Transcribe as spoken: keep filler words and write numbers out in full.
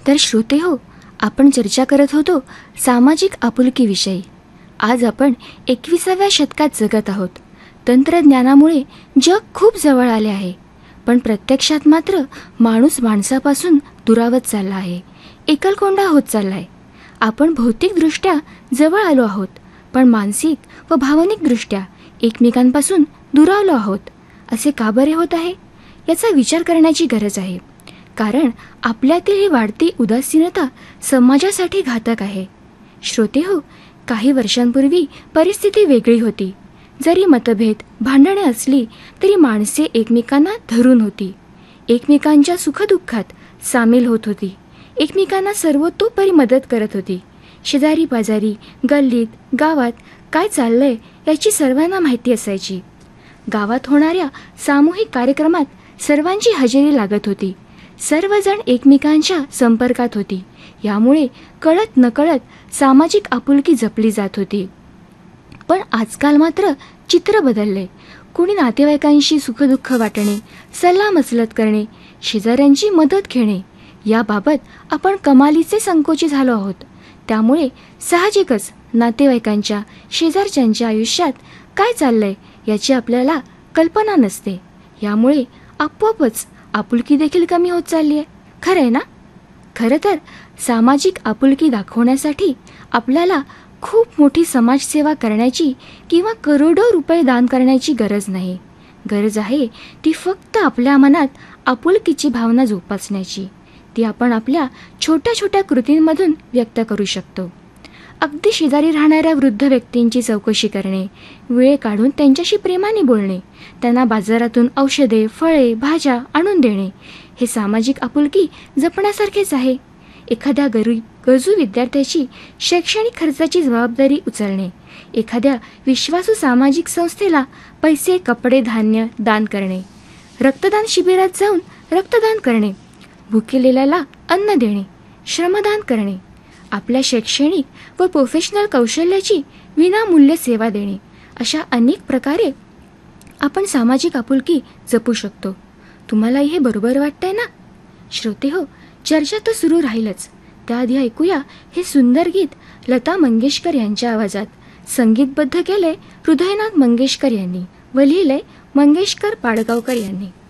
तर श्रोते हो, आपण चर्चा करत होतो सामाजिक आपुलकीविषयी. आज आपण एकविसाव्या शतकात जगत आहोत. तंत्रज्ञानामुळे जग खूप जवळ आले आहे, पण प्रत्यक्षात मात्र माणूस माणसापासून दुरावत चालला आहे, एकलकोंडा होत चाललाय. आपण भौतिकदृष्ट्या जवळ आलो आहोत, पण मानसिक व भावनिकदृष्ट्या एकमेकांपासून दुरावलो आहोत. असे का बरे होत आहे याचा विचार करण्याची गरज आहे, कारण आपल्यातील ही वाढती उदासीनता समाजासाठी घातक आहे. श्रोते हो, काही वर्षांपूर्वी परिस्थिती वेगळी होती. जरी मतभेद भांडणे असली तरी माणसे एकमेकांना धरून होती, एकमेकांच्या सुखदुःखात सामील होत होती, एकमेकांना सर्वतोपरी मदत करत होती. शेजारी पाजारी, गल्लीत, गावात काय चाललंय याची सर्वांना माहिती असायची. गावात होणाऱ्या सामूहिक कार्यक्रमात सर्वांची हजेरी लागत होती. सर्वजण एकमेकांच्या संपर्कात होती. यामुळे कळत नकळत सामाजिक आपुलकी जपली जात होती. पण आजकाल मात्र चित्र बदलले. कोणी नातेवाईकांशी सुखदुःख वाटणे, सल्लामसलत करणे, शेजाऱ्यांची मदत घेणे याबाबत आपण कमालीचे संकोची झालो आहोत. त्यामुळे साहजिकच नातेवाईकांच्या, शेजारच्यांच्या आयुष्यात काय चाललंय याची आपल्याला कल्पना नसते. यामुळे आपोआपच आपुलकी देखील कमी होत चालली आहे. खरं आहे ना? खरं तर सामाजिक आपुलकी दाखवण्यासाठी आपल्याला खूप मोठी समाजसेवा करण्याची किंवा करोडो रुपये दान करण्याची गरज नाही. गरज आहे ती फक्त आपल्या मनात आपुलकीची भावना जोपासण्याची. ती आपण आपल्या छोट्या छोट्या कृतींमधून व्यक्त करू शकतो. अगदी शेजारी राहणाऱ्या वृद्ध व्यक्तींची चौकशी करणे, वेळ काढून त्यांच्याशी प्रेमाने बोलणे, त्यांना बाजारातून औषधे, फळे, भाज्या आणून देणे हे सामाजिक आपुलकी जपण्यासारखेच आहे. एखाद्या गरीब गरजू विद्यार्थ्याची शैक्षणिक खर्चाची जबाबदारी उचलणे, एखाद्या विश्वासू सामाजिक संस्थेला पैसे, कपडे, धान्य दान करणे, रक्तदान शिबिरात जाऊन रक्तदान करणे, भुकेलेल्याला अन्न देणे, श्रमदान करणे, आपल्या शैक्षणिक व प्रोफेशनल कौशल्याची विनामूल्य सेवा देणे, अशा अनेक प्रकारे आपण सामाजिक आपुलकी जपू शकतो. तुम्हालाही हे बरोबर वाटतंय ना? श्रोते हो, चर्चा तर सुरू राहीलच. त्याआधी ऐकूया हे सुंदर गीत लता मंगेशकर यांच्या आवाजात. संगीतबद्ध केले हृदयनाथ मंगेशकर यांनी व लिहिलंय मंगेशकर पाडगावकर यांनी.